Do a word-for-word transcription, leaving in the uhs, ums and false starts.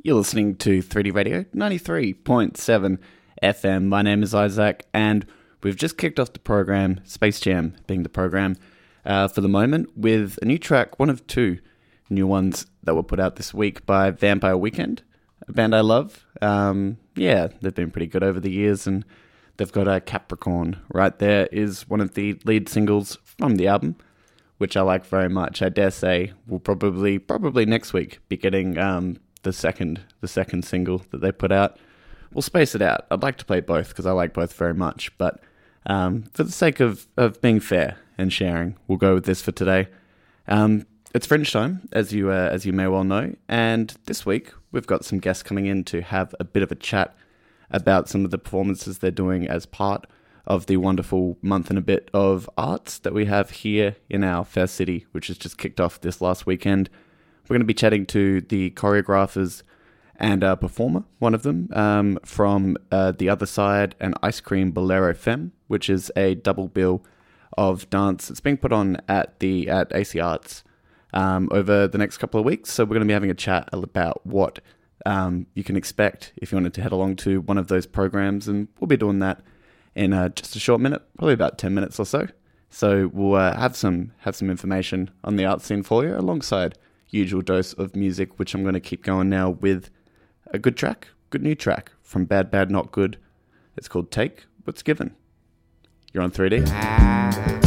You're listening to three D Radio ninety-three point seven F M. My name is Isaac, and we've just kicked off the program, Space Jam being the program uh, for the moment, with a new track, one of two new ones that were put out this week by Vampire Weekend, a band I love. Um, yeah, they've been pretty good over the years, and they've got a Capricorn right there is one of the lead singles from the album, which I like very much. I dare say we'll probably probably next week be getting um, the second the second single that they put out. We'll space it out. I'd like to play both because I like both very much, but um, for the sake of, of being fair and sharing, we'll go with this for today. Um, it's Fringe time, as you uh, as you may well know, and this week we've got some guests coming in to have a bit of a chat about some of the performances they're doing as part of the wonderful month and a bit of arts that we have here in our fair city, which has just kicked off this last weekend. We're going to be chatting to the choreographers and a performer, one of them, um, from uh, The Other Side and Ice Cream Bolero Femme, which is a double bill of dance that's being put on at the at A C Arts um, over the next couple of weeks. So we're going to be having a chat about what um, you can expect if you wanted to head along to one of those programs, and we'll be doing that in uh, just a short minute, probably about ten minutes or so. So we'll uh, have some have some information on the art scene for you, alongside usual dose of music, which I'm going to keep going now with a good track, good new track from Bad Bad Not Good. It's called Take What's Given. You're on three D.